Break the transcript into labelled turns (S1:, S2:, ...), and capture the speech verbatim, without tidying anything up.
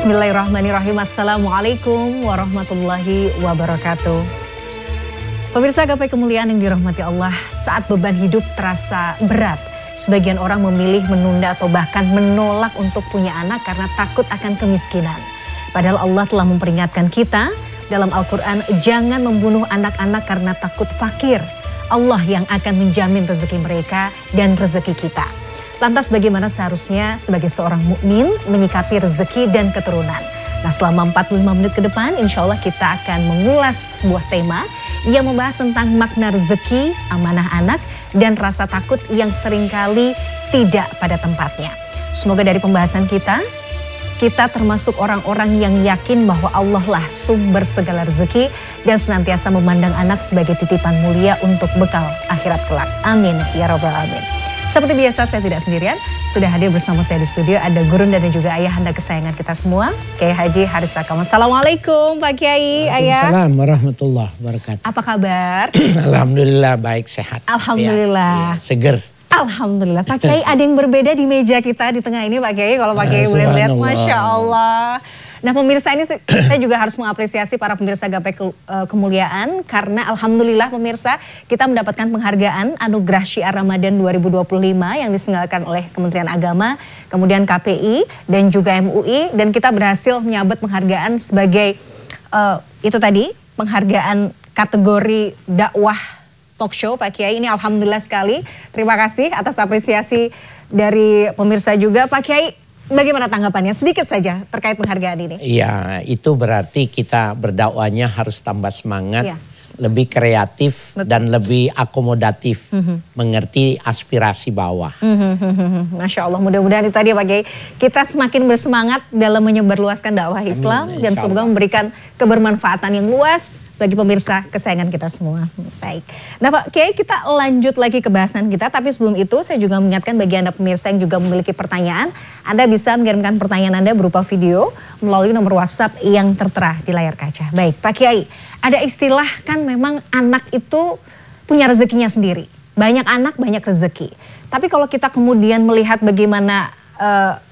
S1: Bismillahirrahmanirrahim. Assalamualaikum warahmatullahi wabarakatuh. Pemirsa Gapai Kemuliaan yang dirahmati Allah, saat beban hidup terasa berat, sebagian orang memilih menunda atau bahkan menolak untuk punya anak karena takut akan kemiskinan. Padahal Allah telah memperingatkan kita dalam Al-Quran, jangan membunuh anak-anak karena takut fakir. Allah yang akan menjamin rezeki mereka dan rezeki kita. Lantas bagaimana seharusnya sebagai seorang mukmin menyikapi rezeki dan keturunan? Nah, selama empat puluh lima menit ke depan insya Allah kita akan mengulas sebuah tema yang membahas tentang makna rezeki, amanah anak, dan rasa takut yang seringkali tidak pada tempatnya. Semoga dari pembahasan kita, kita termasuk orang-orang yang yakin bahwa Allah lah sumber segala rezeki dan senantiasa memandang anak sebagai titipan mulia untuk bekal akhirat kelak. Amin ya rabbal alamin. Seperti biasa saya tidak sendirian, sudah hadir bersama saya di studio ada gurunda dan juga ayahanda kesayangan kita semua, Kiai Haji Haris Takam. Assalamualaikum Pak Kiai, Ayah.
S2: Waalaikumsalam warahmatullahi wabarakatuh.
S1: Apa kabar?
S2: Alhamdulillah baik, sehat.
S1: Alhamdulillah.
S2: Ya, ya, seger.
S1: Alhamdulillah. Pak Kiai, ada yang berbeda di meja kita di tengah ini Pak Kiai. Kalau Pak Kiai boleh melihat, Masya Allah. Nah pemirsa, ini saya juga harus mengapresiasi para pemirsa Gapai Kemuliaan. Karena Alhamdulillah pemirsa, kita mendapatkan penghargaan Anugerah Syiar Ramadan dua ribu dua puluh lima yang diselenggarakan oleh Kementerian Agama, kemudian K P I dan juga M U I. Dan kita berhasil menyabet penghargaan sebagai, uh, itu tadi, penghargaan kategori dakwah talk show Pak Kiai. Ini alhamdulillah sekali. Terima kasih atas apresiasi dari pemirsa juga. Pak Kiai, bagaimana tanggapannya? Sedikit saja terkait penghargaan ini.
S2: Iya, itu berarti kita berdakwahnya harus tambah semangat, ya, lebih kreatif. Betul. Dan lebih akomodatif, mm-hmm. mengerti aspirasi bawah.
S1: Mm-hmm. Masya Allah, mudah-mudahan itu tadi ya Pak Kiai, kita semakin bersemangat dalam menyebarluaskan dakwah Islam. Amin, dan semoga memberikan kebermanfaatan yang luas bagi pemirsa kesayangan kita semua. Baik. Nah Pak Kiai, kita lanjut lagi ke bahasan kita. Tapi sebelum itu saya juga mengingatkan bagi Anda pemirsa yang juga memiliki pertanyaan, Anda bisa mengirimkan pertanyaan Anda berupa video melalui nomor WhatsApp yang tertera di layar kaca. Baik Pak Kiai, ada istilah kan memang anak itu punya rezekinya sendiri. Banyak anak banyak rezeki. Tapi kalau kita kemudian melihat bagaimana uh,